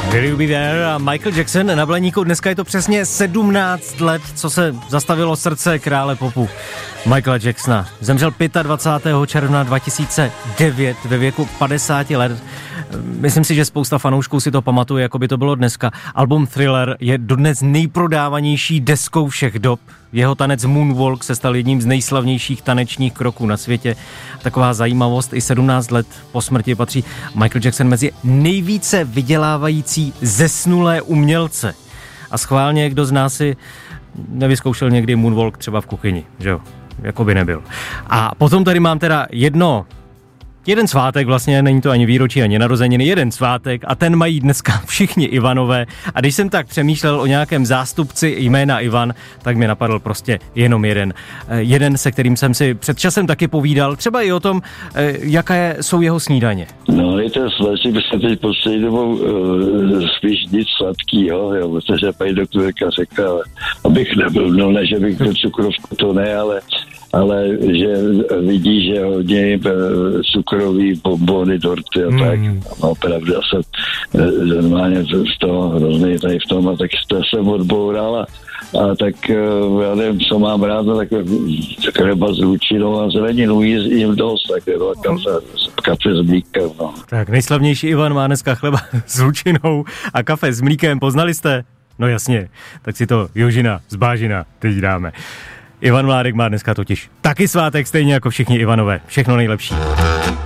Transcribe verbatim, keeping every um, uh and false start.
Will You Be There a Michael Jackson na Blaníku. Dneska je to přesně sedmnáct let, co se zastavilo srdce krále popu Michaela Jacksona. Zemřel dvacátého pátého června dva tisíce devět ve věku padesáti let. Myslím si, že spousta fanoušků si to pamatuje, jako by to bylo dneska. Album Thriller je dodnes nejprodávanější deskou všech dob. Jeho tanec Moonwalk se stal jedním z nejslavnějších tanečních kroků na světě. Taková zajímavost, i sedmnáct let po smrti patří Michael Jackson mezi nejvíce vydělávající zesnulé umělce. A schválně, kdo z nás si nevyzkoušel někdy Moonwalk třeba v kuchyni, že jo? Jako by nebyl. A potom tady mám teda jedno Jeden svátek vlastně, není to ani výročí, ani narozeniny, jeden svátek a ten mají dneska všichni Ivanové. A když jsem tak přemýšlel o nějakém zástupci jména Ivan, tak mi napadl prostě jenom jeden. Jeden, se kterým jsem si před časem taky povídal, třeba i o tom, jaké jsou jeho snídaně. No, je to vlastně, by se teď poslední dobou uh, spíš nic sladkýho, jo, protože paní doktorka řekla, abych nebyl, no ne, že bych měl cukrovku, to ne, ale ale že vidí, že hodně cukrový bonbony, dorty a tak. Mm. No, opravdu já jsem normálně z toho hrozný tady v tom a tak to jsem odboural a, a tak já nevím, co mám rád, no, tak chleba s lučinou a zeleninou jim dost, tak no, kafe, kafe s mlíkem. No. Tak nejslavnější Ivan má dneska chleba s lučinou a kafe s mlíkem, poznali jste? No jasně, tak si to Jožina z Bážina teď dáme. Ivan Mládek má dneska totiž taky svátek, stejně jako všichni Ivanové. Všechno nejlepší.